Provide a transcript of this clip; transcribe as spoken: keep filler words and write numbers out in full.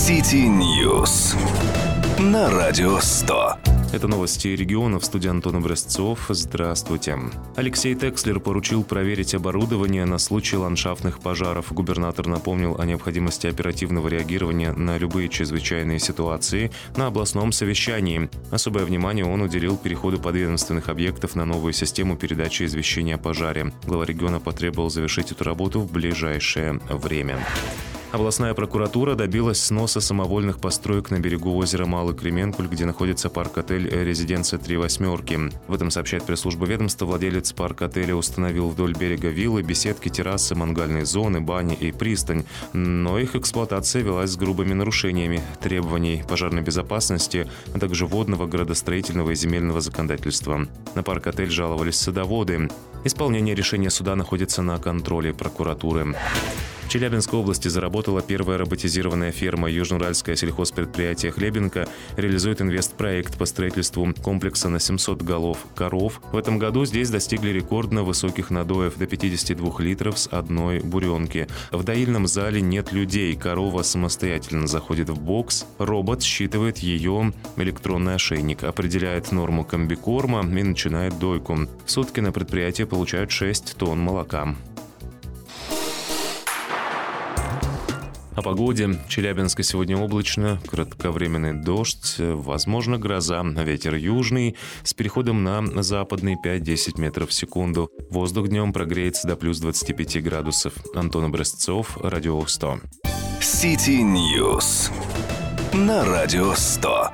City News на Радио сто. Это новости региона. В студии Антон Образцов. Здравствуйте. Алексей Текслер поручил проверить оборудование на случай ландшафтных пожаров. Губернатор напомнил о необходимости оперативного реагирования на любые чрезвычайные ситуации на областном совещании. Особое внимание он уделил переходу подведомственных объектов на новую систему передачи извещения о пожаре. Глава региона потребовал завершить эту работу в ближайшее время. Областная прокуратура добилась сноса самовольных построек на берегу озера Малый Кременкуль, где находится парк-отель «Резиденция Три Восьмерки». В этом сообщает пресс-служба ведомства. Владелец парк-отеля установил вдоль берега виллы, беседки, террасы, мангальные зоны, бани и пристань. Но их эксплуатация велась с грубыми нарушениями требований пожарной безопасности, а также водного, градостроительного и земельного законодательства. На парк-отель жаловались садоводы. Исполнение решения суда находится на контроле прокуратуры. В Челябинской области заработала первая роботизированная ферма. Южноуральское сельхозпредприятие «Хлебинка» реализует инвестпроект по строительству комплекса на семьсот голов коров. В этом году здесь достигли рекордно высоких надоев до пятидесяти двух литров с одной буренки. В доильном зале нет людей. Корова самостоятельно заходит в бокс. Робот считывает ее электронный ошейник, определяет норму комбикорма и начинает дойку. В сутки на предприятии получают шесть тонн молока. О погоде. В Челябинске сегодня облачно, кратковременный дождь, возможно гроза, ветер южный с переходом на западный пять-десять метров в секунду. Воздух днем прогреется до плюс двадцати пяти градусов. Антон Образцов, Радио сто. City News на Радио сто.